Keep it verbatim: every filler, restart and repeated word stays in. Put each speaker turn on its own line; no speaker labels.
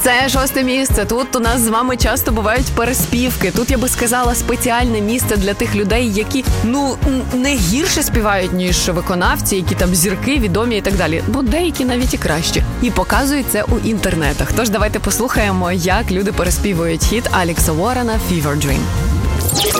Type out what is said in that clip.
Це шосте місце. Тут у нас з вами часто бувають переспівки. Тут, я би сказала, спеціальне місце для тих людей, які, ну, не гірше співають, ніж виконавці, які там зірки, відомі і так далі. Бо деякі навіть і краще. І показують це у інтернетах. Тож давайте послухаємо, як люди переспівують хіт Алекса Уоррена «Fever Dream».